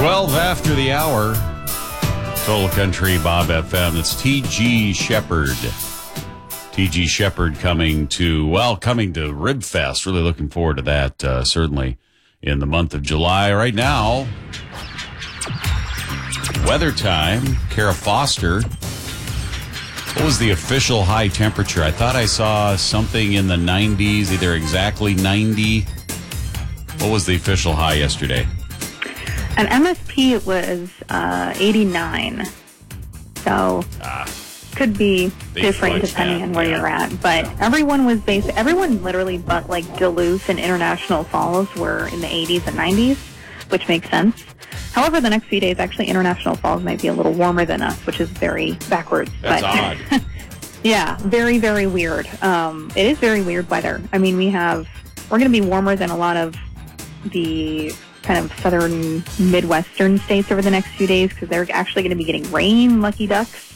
12 after the hour. Total Country Bob FM. That's T.G. Shepherd. T.G. Shepherd coming to Ribfest. Really looking forward to that, certainly in the month of July. Right now, weather time. Kara Foster. What was the official high temperature? I thought I saw something in the 90s, either exactly 90. What was the official high yesterday? At MSP, it was 89. So could be different depending on where you're at. But everyone literally but like Duluth and International Falls were in the 80s and 90s, which makes sense. However, the next few days, actually, International Falls might be a little warmer than us, which is very backwards. That's odd. Yeah, very, very weird. It is very weird weather. I mean, we're going to be warmer than a lot of the kind of southern Midwestern states over the next few days because they're actually going to be getting rain, lucky ducks.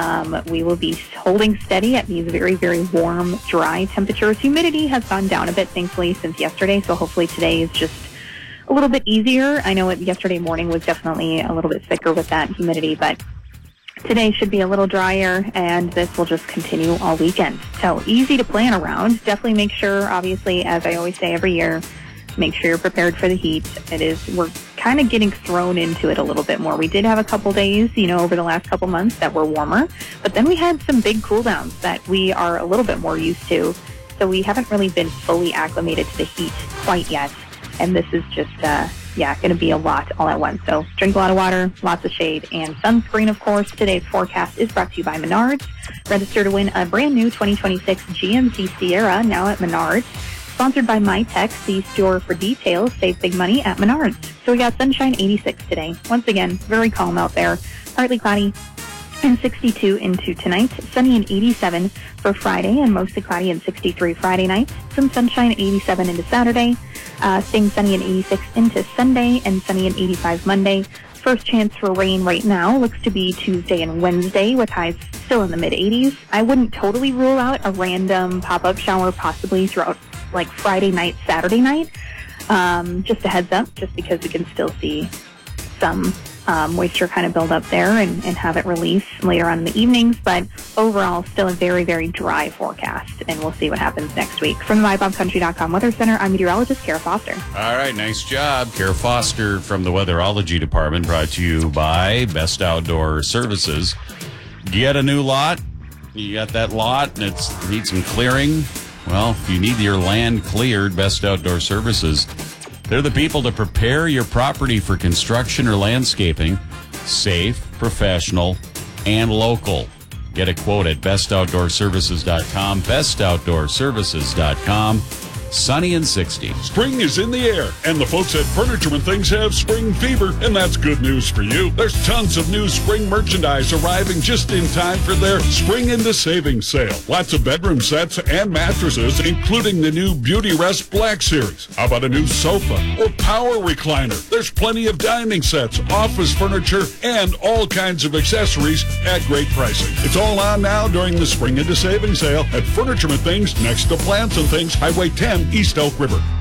We will be holding steady at these very, very warm, dry temperatures. Humidity has gone down a bit, thankfully, since yesterday, so hopefully today is just a little bit easier. I know yesterday morning was definitely a little bit thicker with that humidity, but today should be a little drier, and this will just continue all weekend. So easy to plan around. Definitely make sure, obviously, as I always say every year, make sure you're prepared for the heat. We're kind of getting thrown into it a little bit more. We did have a couple days, over the last couple months that were warmer, but then we had some big cool downs that we are a little bit more used to. So we haven't really been fully acclimated to the heat quite yet. And this is just, going to be a lot all at once. So drink a lot of water, lots of shade, and sunscreen, of course. Today's forecast is brought to you by Menards. Register to win a brand new 2026 GMC Sierra now at Menards. Sponsored by MyTech, the store for details. Save big money at Menards. So we got sunshine 86 today. Once again, very calm out there. Partly cloudy and 62 into tonight. Sunny and 87 for Friday and mostly cloudy and 63 Friday night. Some sunshine 87 into Saturday. Staying sunny and 86 into Sunday and sunny and 85 Monday. First chance for rain right now looks to be Tuesday and Wednesday with highs still in the mid-80s. I wouldn't totally rule out a random pop-up shower possibly throughout like Friday night, Saturday night. Just a heads up, just because we can still see some moisture kind of build up there and have it release later on in the evenings. But overall, still a very, very dry forecast, and we'll see what happens next week. From the MyBobCountry.com Weather Center, I'm meteorologist Kara Foster. All right, nice job. Kara Foster from the Weatherology Department, brought to you by Best Outdoor Services. Get a new lot. You got that lot, and it needs some clearing. Well, if you need your land cleared, Best Outdoor Services, they're the people to prepare your property for construction or landscaping. Safe, professional, and local. Get a quote at bestoutdoorservices.com, bestoutdoorservices.com. Sunny and 60. Spring is in the air, and the folks at Furniture and Things have spring fever, and that's good news for you. There's tons of new spring merchandise arriving just in time for their Spring into Savings sale. Lots of bedroom sets and mattresses, including the new Beauty Rest Black Series. How about a new sofa or power recliner? There's plenty of dining sets, office furniture, and all kinds of accessories at great pricing. It's all on now during the Spring into Savings sale at Furniture and Things next to Plants and Things, Highway 10, East Elk River.